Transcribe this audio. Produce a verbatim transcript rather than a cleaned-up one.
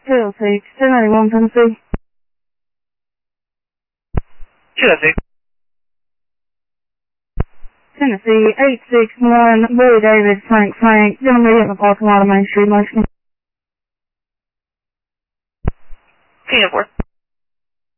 two oh six, ten ninety-one, Tennessee. two oh six. Tennessee, eight six one, Billy David, Frank Frank, gentlemen in the parking lot of Main Street, Michigan. ten four.